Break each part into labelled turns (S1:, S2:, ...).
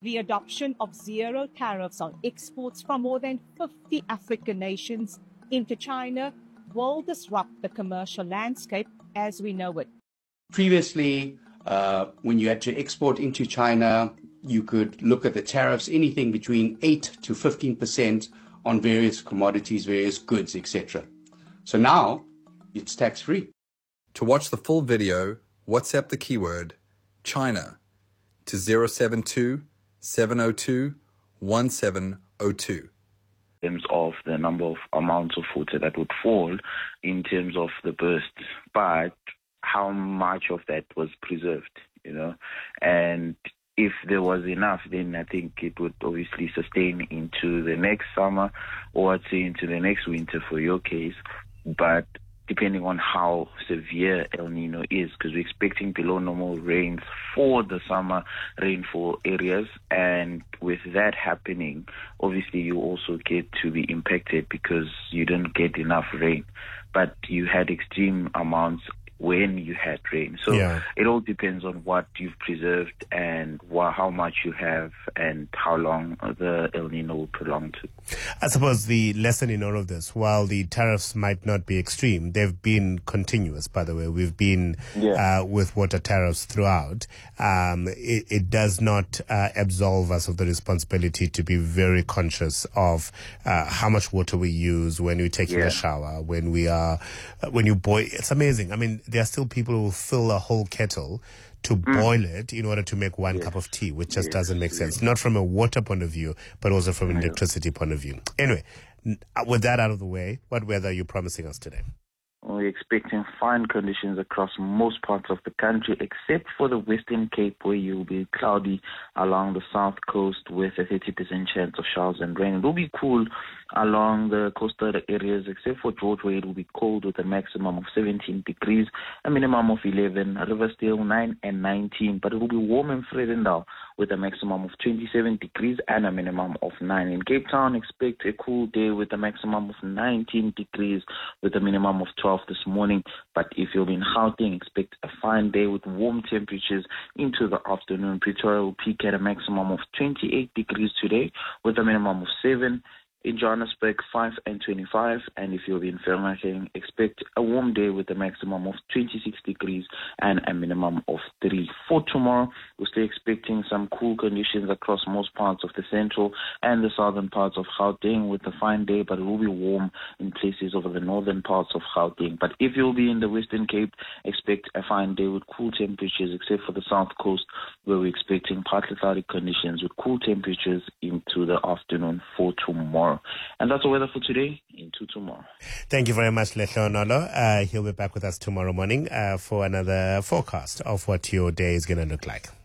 S1: The adoption of zero tariffs on exports from more than 50 African nations into China will disrupt the commercial landscape as we know it.
S2: Previously, when you had to export into China, you could look at the tariffs, anything between 8 to 15% on various commodities, various goods, etc. So now it's tax-free.
S3: To watch the full video, WhatsApp the keyword China to 072 702 1702.
S4: In terms of the number of amounts of water that would fall in terms of the burst, but how much of that was preserved, and if there was enough, then I think it would obviously sustain into the next summer, or I'd say into the next winter for your case, but depending on how severe El Nino is, because we're expecting below normal rains for the summer rainfall areas, and with that happening, obviously you also get to be impacted because you didn't get enough rain, but you had extreme amounts when you had rain. So It all depends on what you've preserved and how much you have and how long the El Nino will prolong to.
S5: I suppose the lesson in all of this, while the tariffs might not be extreme, they've been continuous, by the way. We've been with water tariffs throughout. It does not absolve us of the responsibility to be very conscious of how much water we use when we're taking a shower, when you boil. It's amazing. I mean, there are still people who fill a whole kettle to boil it in order to make one cup of tea, which just doesn't make sense. Not from a water point of view, but also from an electricity point of view. Anyway, with that out of the way, what weather are you promising us today?
S4: We're expecting fine conditions across most parts of the country, except for the Western Cape, where you'll be cloudy along the south coast with a 30% chance of showers and rain. It will be cool along the coastal areas, except for George, where it will be cold with a maximum of 17 degrees, a minimum of 11, Riversdale 9 and 19, but it will be warm in Vredendal with a maximum of 27 degrees and a minimum of 9. In Cape Town, expect a cool day with a maximum of 19 degrees with a minimum of 12 this morning. But if you'll be in Gauteng, expect a fine day with warm temperatures into the afternoon. Pretoria will peak at a maximum of 28 degrees today with a minimum of 7. In Johannesburg, 5 and 25, and if you'll be in Vereeniging, expect a warm day with a maximum of 26 degrees and a minimum of 3. For tomorrow, we're still expecting some cool conditions across most parts of the central and the southern parts of Gauteng with a fine day, but it will be warm in places over the northern parts of Gauteng. But if you'll be in the Western Cape, expect a fine day with cool temperatures, except for the south coast, where we're expecting partly cloudy conditions with cool temperatures into the afternoon for tomorrow. And that's the weather for today into tomorrow.
S5: Thank you very much, Lehlo Nolo. He'll be back with us tomorrow morning for another forecast of what your day is going to look like.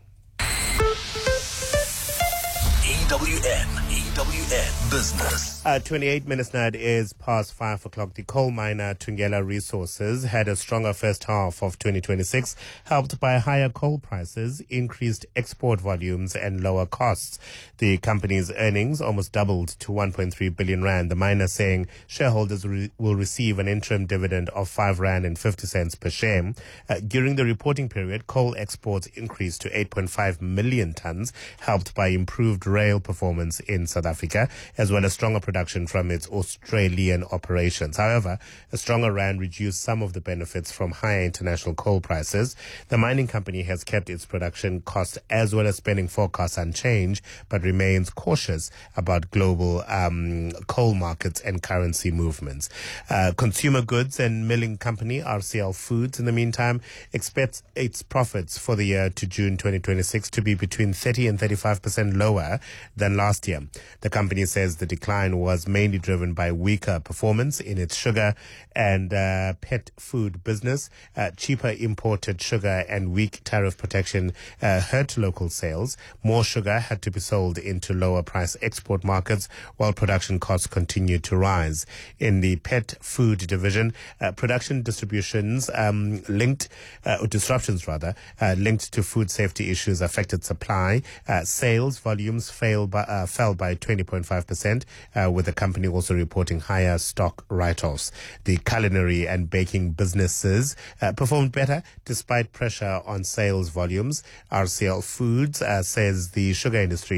S6: EWN Business.
S5: 28 minutes now, it is past 5 o'clock. The coal miner Thungela Resources had a stronger first half of 2026, helped by higher coal prices, increased export volumes and lower costs. The company's earnings almost doubled to 1.3 billion rand. The miner saying shareholders will receive an interim dividend of 5 rand and 50 cents per share. During the reporting period, coal exports increased to 8.5 million tons, helped by improved rail performance in South Africa, as well as stronger production from its Australian operations. However, a stronger rand reduced some of the benefits from higher international coal prices. The mining company has kept its production costs as well as spending forecasts unchanged, but remains cautious about global coal markets and currency movements. Consumer goods and milling company RCL Foods, in the meantime, expects its profits for the year to June 2026 to be between 30 and 35% lower than last year. The company says the decline was mainly driven by weaker performance in its sugar and pet food business. Cheaper imported sugar and weak tariff protection hurt local sales. More sugar had to be sold into lower price export markets, while production costs continued to rise. In the pet food division, production disruptions linked to food safety issues affected supply. Sales volumes fell by 20.5%, with the company also reporting higher stock write-offs. The culinary and baking businesses performed better despite pressure on sales volumes. RCL Foods says the sugar industry